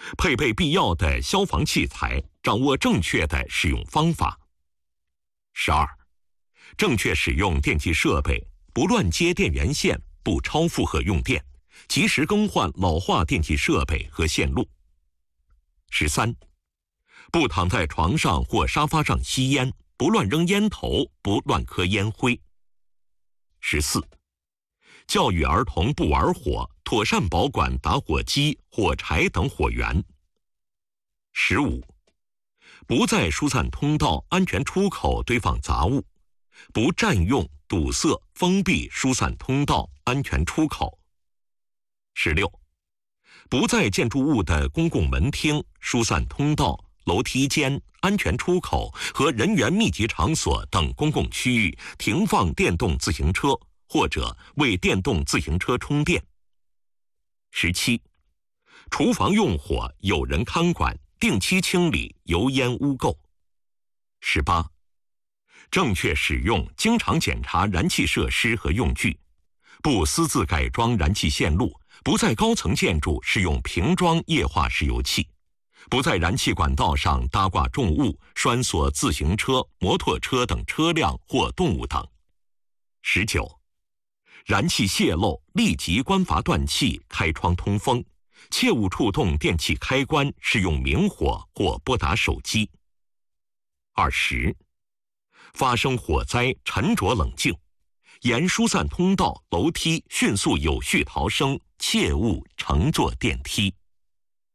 配备必要的消防器材，掌握正确的使用方法。12、正确使用电气设备，不乱接电源线，不超负荷用电，及时更换老化电气设备和线路。13、不躺在床上或沙发上吸烟，不乱扔烟头，不乱磕烟灰。14、教育儿童不玩火，妥善保管打火机、火柴等火源。15、不在疏散通道、安全出口堆放杂物，不占用、堵塞、封闭疏散通道、安全出口。16、不在建筑物的公共门厅、疏散通道、楼梯间、安全出口和人员密集场所等公共区域停放电动自行车，或者为电动自行车充电。17、厨房用火有人看管，定期清理油烟污垢。18、正确使用，经常检查燃气设施和用具，不私自改装燃气线路，不在高层建筑使用瓶装液化石油气，不在燃气管道上搭挂重物，拴锁自行车、摩托车等车辆或动物等。19、燃气泄漏，立即关阀断气，开窗通风，切勿触动电气开关，使用明火或拨打手机。20、发生火灾，沉着冷静，沿疏散通道、楼梯迅速有序逃生，切勿乘坐电梯。